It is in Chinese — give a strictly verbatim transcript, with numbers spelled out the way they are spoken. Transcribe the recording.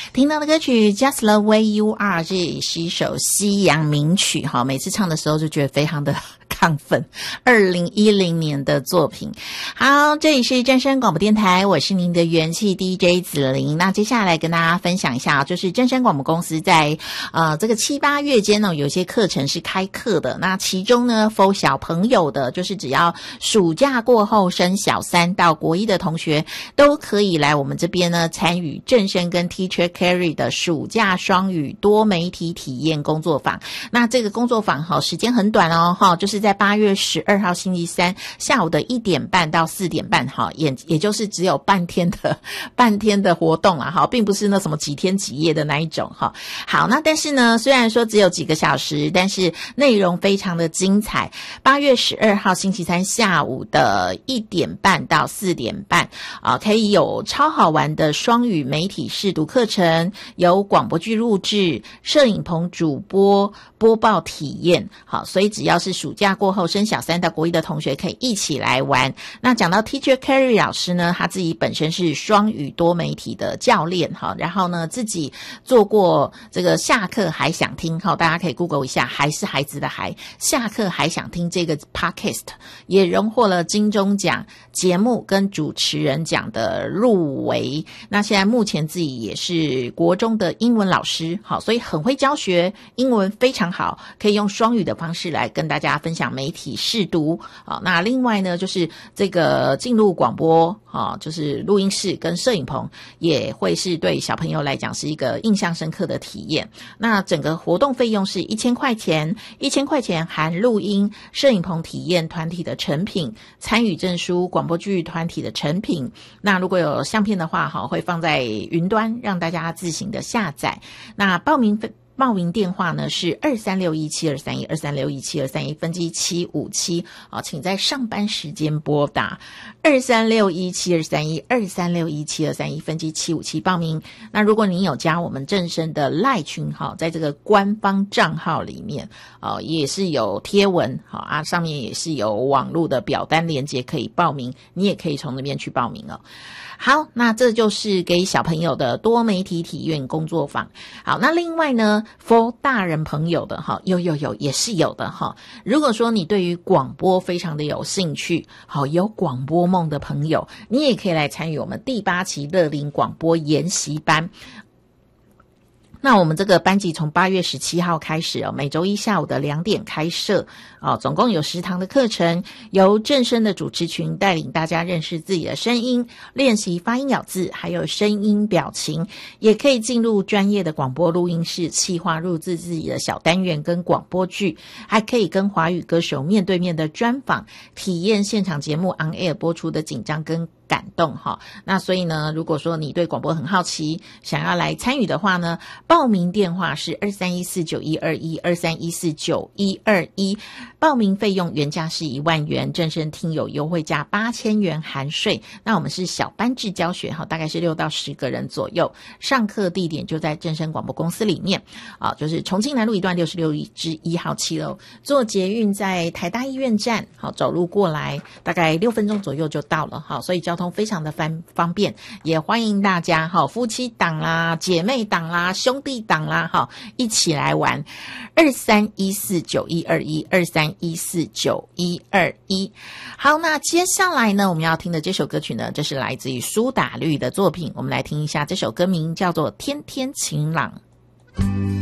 听到的歌曲 Just the Way You Are， 这也是一首西洋名曲哈，每次唱的时候就觉得非常的亢奋。二零一零年的作品。好，这里是正声广播电台，我是您的元气 D J 子琳。那接下来跟大家分享一下，就是正声广播公司在呃这个七八月间呢，有些课程是开课的。那其中呢 ，for 小朋友的，就是只要暑假过后升小三到国一的同学，都可以来我们这边呢参与正声跟 Teacher Carry 的暑假双语多媒体体验工作坊。那这个工作坊哈，时间很短哦，哈，就是在八月十二号星期三下午的一点半到四点半，哈，也也就是只有半天的半天的活动啦，哈，并不是那什么几天几夜的那一种哈。好，那但是呢，虽然说只有几个小时，但是内容非常的精彩。八月十二号星期三下午的一点半到四点半啊，可以有超好玩的双语媒体试读课程，有广播剧录制、摄影棚主播播报体验。好，所以只要是暑假过后升小三到国一的同学可以一起来玩。那讲到 Teacher Carry 老师呢，他自己本身是双语多媒体的教练哈，然后呢自己做过这个下课还想听，好，大家可以 Google 一下，还是孩子的孩，下课还想听这个 Podcast 也荣获了金钟奖节目跟主持人奖的入围。那现在目前自己也是国中的英文老师，好，所以很会教学，英文非常好，可以用双语的方式来跟大家分享媒体试读。好，那另外呢，就是这个进入广播，好，就是录音室跟摄影棚，也会是对小朋友来讲是一个印象深刻的体验。那整个活动费用是一千块钱，一千块钱含录音、摄影棚体验团体的成品、参与证书、广播剧团体的成品。那如果有相片的话，好，会放在云端让大家自行的下载。那报名费报名电话呢是二三六一七二三一 二三六一七二三一分机七五七啊，请在上班时间拨打二三六一七二三一 二三六一七二三一分机七五七报名。那如果你有加我们正声的赖群哈，在这个官方账号里面啊，也是有贴文好啊，上面也是有网络的表单连结可以报名，你也可以从那边去报名哦。好，那这就是给小朋友的多媒体体验工作坊。好，那另外呢 for 大人朋友的哈，有有有也是有的哈。如果说你对于广播非常的有兴趣，好，有广播梦的朋友，你也可以来参与我们第八期乐龄广播研习班。那我们这个班级从八月十七号开始哦，每周一下午的两点开设哦，总共有十堂的课程，由正声的主持群带领大家认识自己的声音，练习发音咬字，还有声音表情，也可以进入专业的广播录音室，企划录制自己的小单元跟广播剧，还可以跟华语歌手面对面的专访，体验现场节目 on air 播出的紧张跟感动哈。那所以呢，如果说你对广播很好奇，想要来参与的话呢，报名电话是二三一四九一二一 二三一四九一二一，报名费用原价是一万元，正声听友优惠价八千元含税。那我们是小班制教学哈，大概是六到十个人左右，上课地点就在正声广播公司里面啊，就是重庆南路一段六十六之一号七楼，坐捷运在台大医院站，好，走路过来大概六分钟左右就到了哈，所以交通非常的方方便，也欢迎大家哈，夫妻档啦、姐妹档啦、兄弟档啦哈，一起来玩。二三一四九一二一 二三一四九一二一。好，那接下来呢，我们要听的这首歌曲呢，这是来自于苏打绿的作品，我们来听一下这首歌名叫做《天天晴朗》。